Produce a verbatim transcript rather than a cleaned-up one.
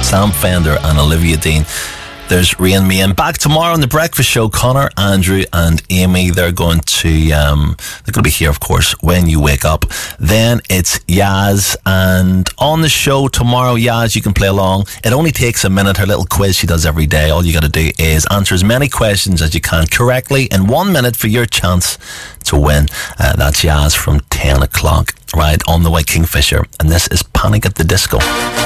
Sam Fender and Olivia Dean. There's Rain Main. Back tomorrow on The Breakfast Show. Connor, Andrew and Amy, they're going to um, they're going to be here, of course, when you wake up. Then it's Yaz, and on the show tomorrow, Yaz, you can play along. It only takes a minute. Her little quiz she does every day. All you got to do is answer as many questions as you can correctly in one minute for your chance to win. Uh, that's Yaz from ten o'clock, right, on the way, Kingfisher. And this is Panic at the Disco.